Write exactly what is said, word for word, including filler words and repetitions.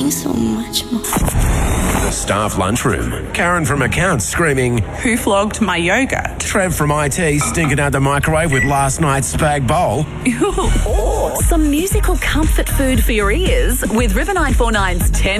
means so much more. The staff lunchroom. Karen from accounts screaming, "Who flogged my yogurt?" Trev from I T stinking out the microwave with last night's spag bowl. Or some musical comfort food for your ears with River nine four nine's ten